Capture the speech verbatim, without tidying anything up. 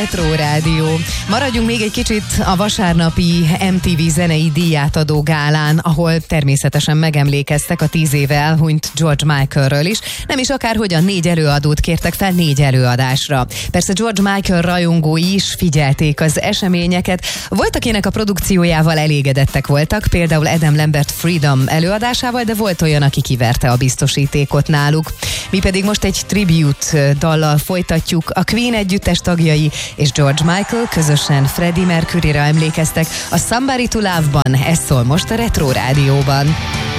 Retro Rádió. Maradjunk még egy kicsit a vasárnapi em té vé zenei díjátadó gálán, ahol természetesen megemlékeztek a tíz éve elhunyt George Michaelről is. Nem is akárhogyan, négy előadót kértek fel négy előadásra. Persze George Michael rajongói is figyelték az eseményeket. Volt, akinek a produkciójával elégedettek voltak, például Adam Lambert Freedom előadásával, de volt olyan, aki kiverte a biztosítékot náluk. Mi pedig most egy tribute dallal folytatjuk. A Queen együttes tagjai és George Michael közösen Freddie Mercuryra emlékeztek a Somebody to Love-ban. Ez szól most a Retro Rádióban.